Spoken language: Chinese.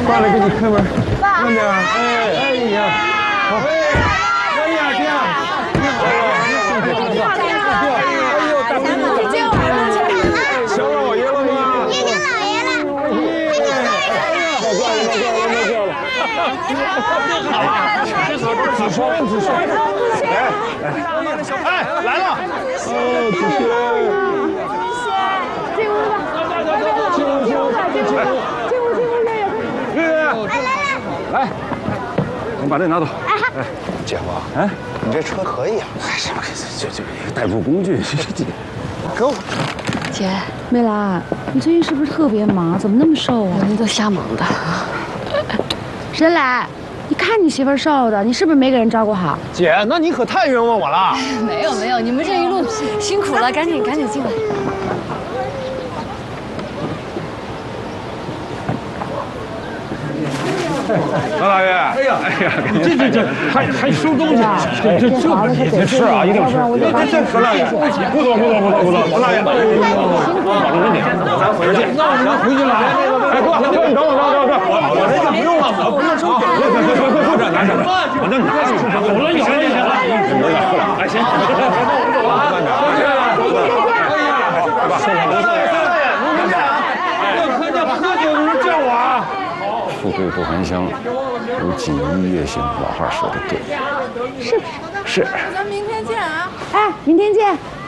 挂了，给你开门，慢点。哎呀，好，哎呀，这样，哎呦，大美女，今晚上小老爷了吗？ 爷爷老爷了，太可爱了， 子轩，哎，来了，哦，子轩。进屋吧，进屋，月月，来，你把这拿走。哎， 姐夫， 哎， 你这车可以啊？ 哎，什么这代步工具，给我。 姐，梅兰，你最近是不是特别忙？怎么那么瘦啊？ 人都瞎忙的。 人来，你看你媳妇瘦的，你是不是没给人照顾好？ 姐，那你可太冤枉我了。 没有，你们这一路辛苦了，赶紧进来。 老大爷，哎呀，这还收东西，这是啊，一定是。何大爷，不走，王大爷，保重身体，咱回去。那我们回去了。哎，哥，你等我，我这就不用了，我不用收。快点，拿着，反正你走了有了就行了。哎，行，慢点。喝酒的人叫我啊。富贵不还乡，如锦衣夜行，老话说的对， 是不是？ 是。 咱明天见啊！ 哎，明天见。